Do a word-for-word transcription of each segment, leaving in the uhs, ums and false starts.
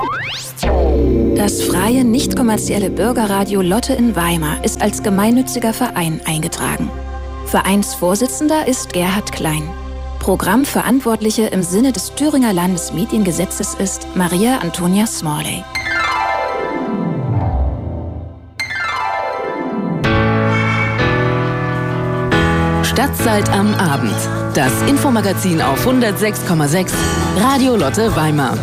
Das freie, nicht kommerzielle Bürgerradio Lotte in Weimar ist als gemeinnütziger Verein eingetragen. Vereinsvorsitzender ist Gerhard Klein. Programmverantwortliche im Sinne des Thüringer Landesmediengesetzes ist Maria Antonia Smalley. Stadtzeit am Abend. Das Infomagazin auf hundertsechs Komma sechs Radio Lotte Weimar.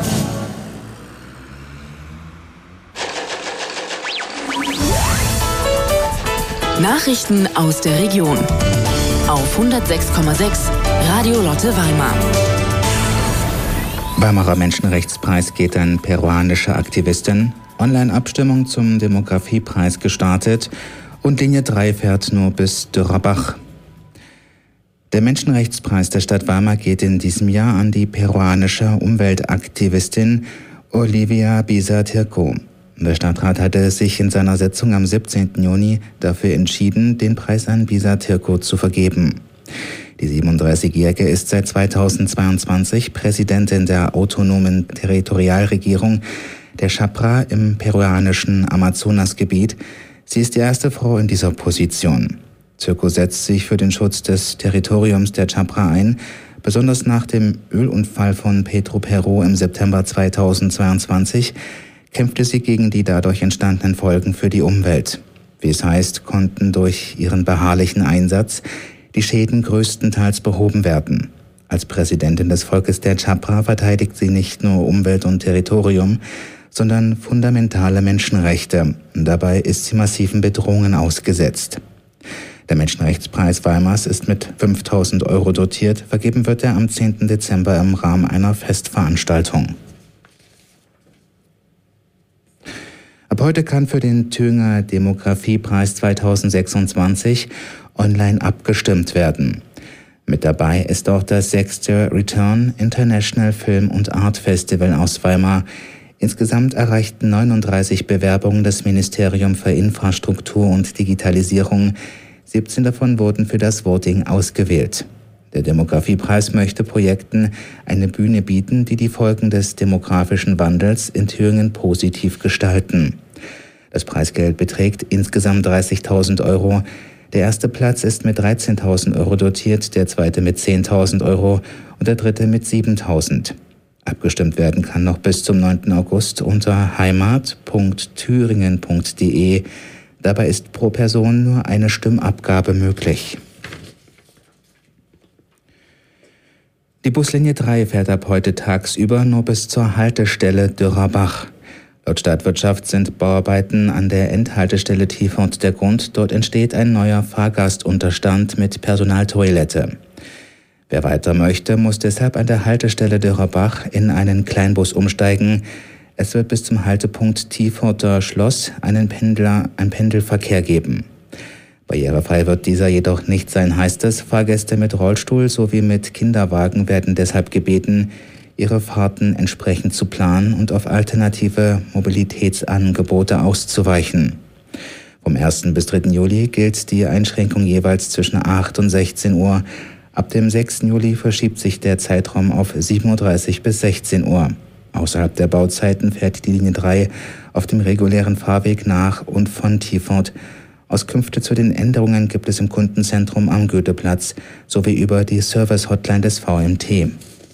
Nachrichten aus der Region. Auf hundertsechs Komma sechs Radio Lotte Weimar. Weimarer Menschenrechtspreis geht an peruanische Aktivistin. Online-Abstimmung zum Demografiepreis gestartet. Und Linie drei fährt nur bis Dürrerbach. Der Menschenrechtspreis der Stadt Weimar geht in diesem Jahr an die peruanische Umweltaktivistin Olivia Bisa-Tirco. Der Stadtrat hatte sich in seiner Sitzung am siebzehnten Juni dafür entschieden, den Preis an Bisa-Tirco zu vergeben. Die siebenunddreißigjährige ist seit zweitausendzweiundzwanzig Präsidentin der autonomen Territorialregierung der Chapra im peruanischen Amazonasgebiet. Sie ist die erste Frau in dieser Position. Tirco setzt sich für den Schutz des Territoriums der Chapra ein. Besonders nach dem Ölunfall von Petroperú im September zweitausendzweiundzwanzig kämpfte sie gegen die dadurch entstandenen Folgen für die Umwelt. Wie es heißt, konnten durch ihren beharrlichen Einsatz die Schäden größtenteils behoben werden. Als Präsidentin des Volkes der Chapra verteidigt sie nicht nur Umwelt und Territorium, sondern fundamentale Menschenrechte. Und dabei ist sie massiven Bedrohungen ausgesetzt. Der Menschenrechtspreis Weimars ist mit fünftausend Euro dotiert. Vergeben wird er am zehnten Dezember im Rahmen einer Festveranstaltung. Ab heute kann für den Thüringer Demografiepreis zweitausendsechsundzwanzig online abgestimmt werden. Mit dabei ist auch das sechste Return International Film und Art Festival aus Weimar. Insgesamt erreichten neununddreißig Bewerbungen das Ministerium für Infrastruktur und Digitalisierung. siebzehn davon wurden für das Voting ausgewählt. Der Demografiepreis möchte Projekten eine Bühne bieten, die die Folgen des demografischen Wandels in Thüringen positiv gestalten. Das Preisgeld beträgt insgesamt dreißigtausend Euro. Der erste Platz ist mit dreizehntausend Euro dotiert, der zweite mit zehntausend Euro und der dritte mit siebentausend. Abgestimmt werden kann noch bis zum neunten August unter heimat punkt thüringen punkt de. Dabei ist pro Person nur eine Stimmabgabe möglich. Die Buslinie drei fährt ab heute tagsüber nur bis zur Haltestelle Dürrerbach. Laut Stadtwirtschaft sind Bauarbeiten an der Endhaltestelle Tiefort der Grund. Dort entsteht ein neuer Fahrgastunterstand mit Personaltoilette. Wer weiter möchte, muss deshalb an der Haltestelle Dürrerbach in einen Kleinbus umsteigen. Es wird bis zum Haltepunkt Tieforter Schloss einen Pendler, einen Pendelverkehr geben. Barrierefrei wird dieser jedoch nicht sein, heißt es. Fahrgäste mit Rollstuhl sowie mit Kinderwagen werden deshalb gebeten, ihre Fahrten entsprechend zu planen und auf alternative Mobilitätsangebote auszuweichen. Vom ersten bis dritten Juli gilt die Einschränkung jeweils zwischen acht und sechzehn Uhr. Ab dem sechsten Juli verschiebt sich der Zeitraum auf sieben Uhr dreißig bis sechzehn Uhr. Außerhalb der Bauzeiten fährt die Linie drei auf dem regulären Fahrweg nach und von Tiefort. Auskünfte zu den Änderungen gibt es im Kundenzentrum am Goetheplatz sowie über die Service-Hotline des V M T.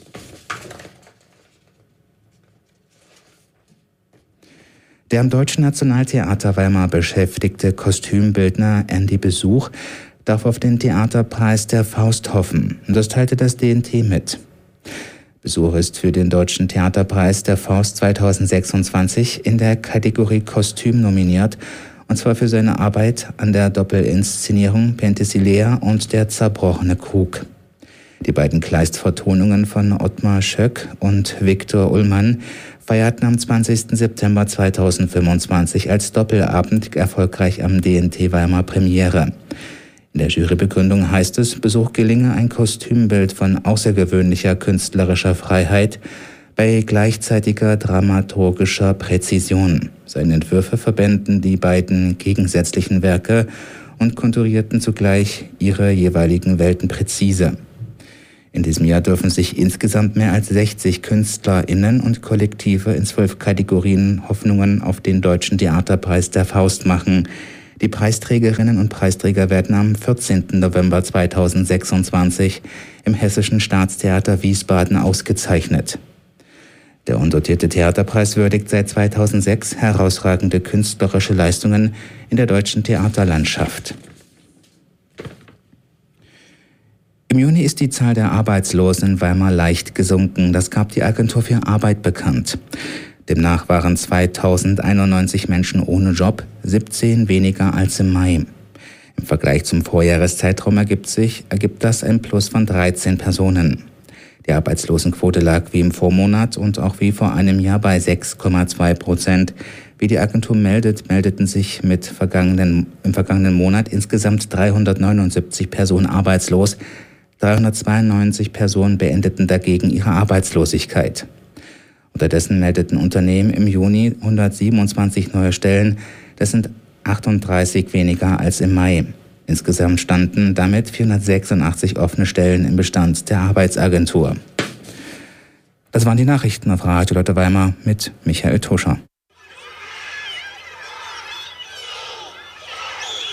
Der am Deutschen Nationaltheater Weimar beschäftigte Kostümbildner Andy Besuch darf auf den Theaterpreis der Faust hoffen. Das teilte das D N T mit. Besuch ist für den Deutschen Theaterpreis der Faust zweitausendsechsundzwanzig in der Kategorie Kostüm nominiert, und zwar für seine Arbeit an der Doppelinszenierung Penthesilea und der zerbrochene Krug. Die beiden Kleistvertonungen von Ottmar Schöck und Viktor Ullmann feierten am zwanzigsten September zweitausendfünfundzwanzig als Doppelabend erfolgreich am D N T Weimar Premiere. In der Jurybegründung heißt es, Besuch gelinge ein Kostümbild von außergewöhnlicher künstlerischer Freiheit bei gleichzeitiger dramaturgischer Präzision. Seine Entwürfe verbänden die beiden gegensätzlichen Werke und konturierten zugleich ihre jeweiligen Welten präzise. In diesem Jahr dürfen sich insgesamt mehr als sechzig KünstlerInnen und Kollektive in zwölf Kategorien Hoffnungen auf den Deutschen Theaterpreis der Faust machen. Die Preisträgerinnen und Preisträger werden am vierzehnten November zweitausendsechsundzwanzig im Hessischen Staatstheater Wiesbaden ausgezeichnet. Der undotierte Theaterpreis würdigt seit zweitausendsechs herausragende künstlerische Leistungen in der deutschen Theaterlandschaft. Im Juni ist die Zahl der Arbeitslosen in Weimar leicht gesunken. Das gab die Agentur für Arbeit bekannt. Demnach waren zweitausendeinundneunzig Menschen ohne Job, siebzehn weniger als im Mai. Im Vergleich zum Vorjahreszeitraum ergibt sich, ergibt das ein Plus von dreizehn Personen. Die Arbeitslosenquote lag wie im Vormonat und auch wie vor einem Jahr bei sechs Komma zwei Prozent. Wie die Agentur meldet, meldeten sich mit vergangenen, im vergangenen Monat insgesamt dreihundertneunundsiebzig Personen arbeitslos. dreihundertzweiundneunzig Personen beendeten dagegen ihre Arbeitslosigkeit. Unterdessen meldeten Unternehmen im Juni hundertsiebenundzwanzig neue Stellen. Das sind achtunddreißig weniger als im Mai. Insgesamt standen damit vierhundertsechsundachtzig offene Stellen im Bestand der Arbeitsagentur. Das waren die Nachrichten auf Radio Lotte Weimar mit Michael Tuscher.